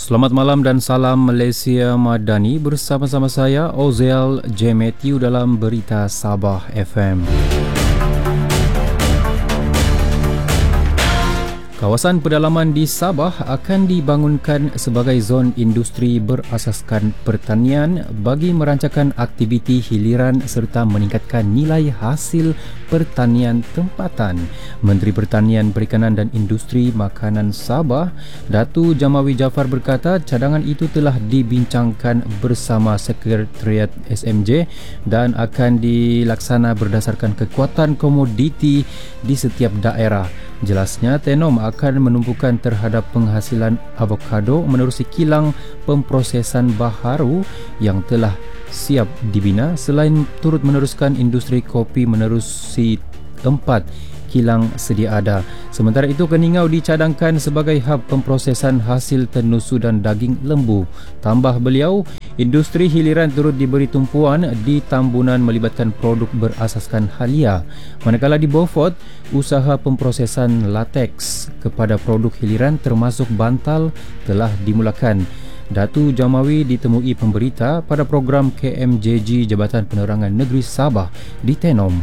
Selamat malam dan salam Malaysia Madani, bersama-sama saya Ozel J. Matthew dalam Berita Sabah FM. Kawasan pedalaman di Sabah akan dibangunkan sebagai zon industri berasaskan pertanian bagi merancakan aktiviti hiliran serta meningkatkan nilai hasil pertanian tempatan. Menteri Pertanian, Perikanan dan Industri Makanan Sabah, Datu Jamawi Jaafar berkata cadangan itu telah dibincangkan bersama Sekretariat SMJ dan akan dilaksana berdasarkan kekuatan komoditi di setiap daerah. Jelasnya, Tenom akan menumpukan terhadap penghasilan avokado menerusi kilang pemprosesan baharu yang telah siap dibina, selain turut meneruskan industri kopi menerusi 4 kilang sedia ada. Sementara itu, Keningau dicadangkan sebagai hub pemprosesan hasil tenusu dan daging lembu. Tambah beliau, industri hiliran turut diberi tumpuan di Tambunan melibatkan produk berasaskan halia. Manakala di Beaufort, usaha pemprosesan lateks kepada produk hiliran termasuk bantal telah dimulakan. Datu Jamawi ditemui pemberita pada program KMJG Jabatan Penerangan Negeri Sabah di Tenom.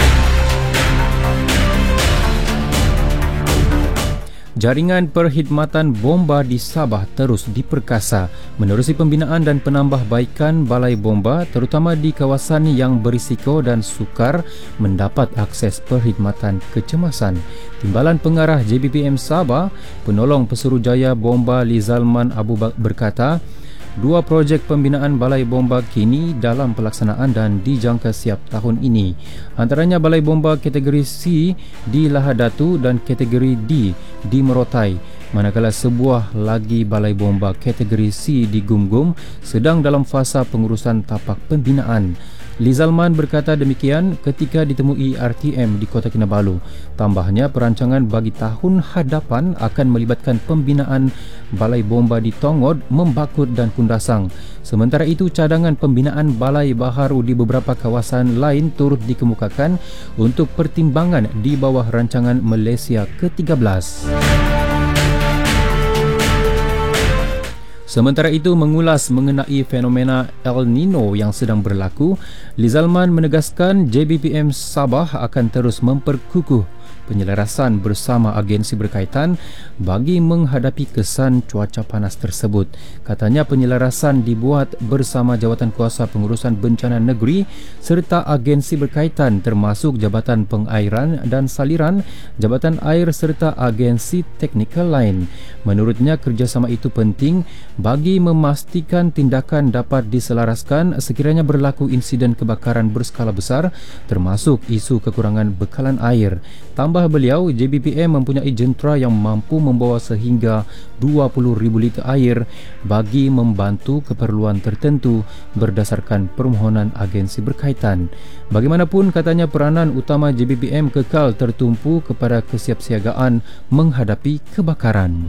Jaringan perkhidmatan bomba di Sabah terus diperkasa menerusi pembinaan dan penambahbaikan balai bomba, terutama di kawasan yang berisiko dan sukar mendapat akses perkhidmatan kecemasan. Timbalan Pengarah JBPM Sabah, Penolong Pesuruhjaya Bomba Lizalman Abu berkata, 2 projek pembinaan balai bomba kini dalam pelaksanaan dan dijangka siap tahun ini. Antaranya balai bomba kategori C di Lahadatu dan kategori D di Merotai. Manakala sebuah lagi balai bomba kategori C di Gumgum sedang dalam fasa pengurusan tapak pembinaan. Lizalman berkata demikian ketika ditemui RTM di Kota Kinabalu. Tambahnya, perancangan bagi tahun hadapan akan melibatkan pembinaan balai bomba di Tongod, Membakut dan Kundasang. Sementara itu, cadangan pembinaan balai baharu di beberapa kawasan lain turut dikemukakan untuk pertimbangan di bawah rancangan Malaysia ke-13. Sementara itu, mengulas mengenai fenomena El Nino yang sedang berlaku, Lizalman menegaskan JBPM Sabah akan terus memperkukuh penyelarasan bersama agensi berkaitan bagi menghadapi kesan cuaca panas tersebut. Katanya penyelarasan dibuat bersama Jawatan Kuasa Pengurusan Bencana Negeri serta agensi berkaitan termasuk Jabatan Pengairan dan Saliran, Jabatan Air serta agensi teknikal lain. Menurutnya, kerjasama itu penting bagi memastikan tindakan dapat diselaraskan sekiranya berlaku insiden kebakaran berskala besar termasuk isu kekurangan bekalan air. Tambah beliau, JBPM mempunyai jentera yang mampu membawa sehingga 20,000 liter air bagi membantu keperluan tertentu berdasarkan permohonan agensi berkaitan. Bagaimanapun, katanya peranan utama JBPM kekal tertumpu kepada kesiapsiagaan menghadapi kebakaran.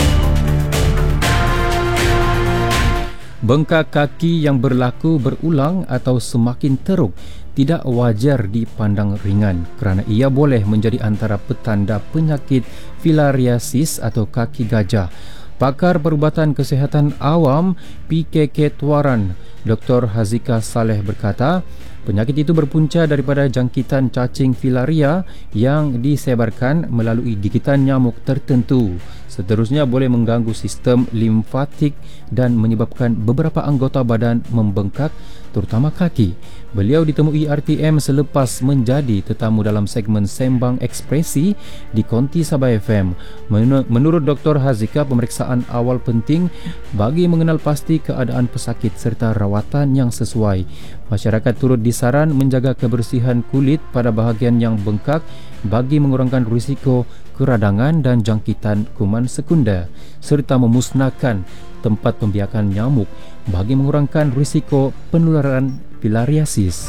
Bengkak kaki yang berlaku berulang atau semakin teruk tidak wajar dipandang ringan kerana ia boleh menjadi antara petanda penyakit filariasis atau kaki gajah. Pakar Perubatan Kesihatan Awam PKK Tuaran, Dr. Hazika Saleh berkata, penyakit itu berpunca daripada jangkitan cacing filaria yang disebarkan melalui gigitan nyamuk tertentu. Seterusnya boleh mengganggu sistem limfatik dan menyebabkan beberapa anggota badan membengkak, terutama kaki. Beliau ditemui RTM selepas menjadi tetamu dalam segmen Sembang Ekspresi di Konti Sabah FM. Menurut Dr. Hazika, pemeriksaan awal penting bagi mengenal pasti keadaan pesakit serta rawatan yang sesuai. Masyarakat turut disaran menjaga kebersihan kulit pada bahagian yang bengkak bagi mengurangkan risiko keradangan dan jangkitan kuman sekunder serta memusnahkan tempat pembiakan nyamuk bagi mengurangkan risiko penularan filariasis.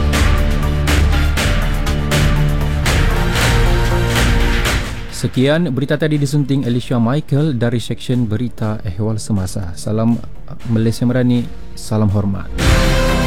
Sekian berita tadi disunting Alicia Michael dari Seksyen Berita Ehwal Semasa. Salam Malaysia Merani, salam hormat.